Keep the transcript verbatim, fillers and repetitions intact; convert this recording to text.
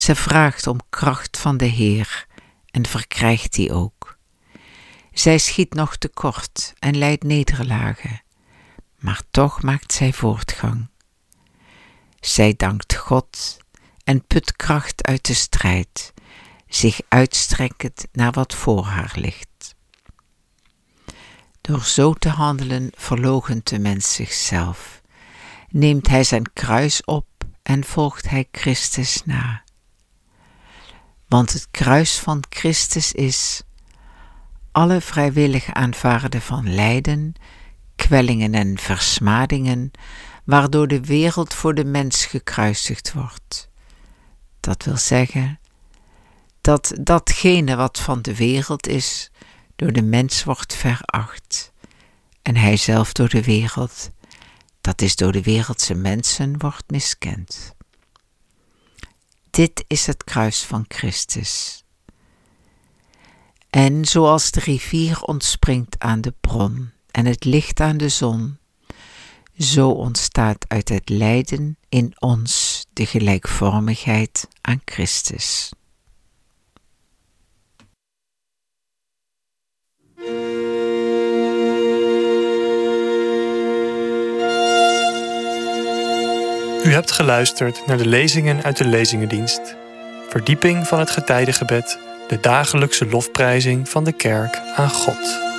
Ze vraagt om kracht van de Heer en verkrijgt die ook. Zij schiet nog tekort en lijdt nederlagen, maar toch maakt zij voortgang. Zij dankt God en put kracht uit de strijd, zich uitstrekkend naar wat voor haar ligt. Door zo te handelen verloochent de mens zichzelf, neemt hij zijn kruis op en volgt hij Christus na. Want het kruis van Christus is alle vrijwillig aanvaarden van lijden, kwellingen en versmadingen, waardoor de wereld voor de mens gekruisigd wordt. Dat wil zeggen dat datgene wat van de wereld is, door de mens wordt veracht, en hij zelf door de wereld, dat is door de wereldse mensen, wordt miskend. Dit is het kruis van Christus. En zoals de rivier ontspringt aan de bron en het licht aan de zon, zo ontstaat uit het lijden in ons de gelijkvormigheid aan Christus. U hebt geluisterd naar de lezingen uit de Lezingendienst. Verdieping van het getijdengebed, de dagelijkse lofprijzing van de kerk aan God.